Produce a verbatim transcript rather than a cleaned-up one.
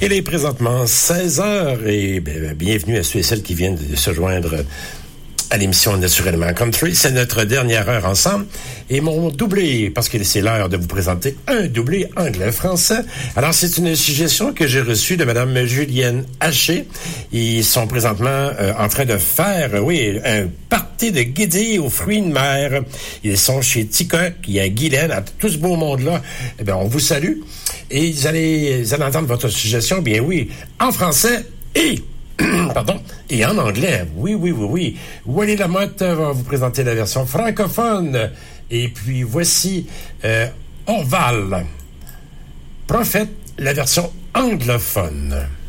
Il est présentement seize heures et bien, bienvenue à ceux et celles qui viennent de se joindre à l'émission Naturellement Country. C'est notre dernière heure ensemble et mon doublé, parce que c'est l'heure de vous présenter un doublé anglais-français. Alors, c'est une suggestion que j'ai reçue de Madame Julienne Haché. Ils sont présentement euh, en train de faire, euh, oui, un party de guédilles aux fruits de mer. Ils sont chez Ticoc, il y a Guylaine, à tout ce beau monde-là. Eh bien, on vous salue. Et vous allez, vous allez entendre votre suggestion, bien oui, en français et pardon, et en anglais. Oui, oui, oui, oui. Wally Lamotte va vous présenter la version francophone. Et puis voici euh, Orval Prophète, la version anglophone.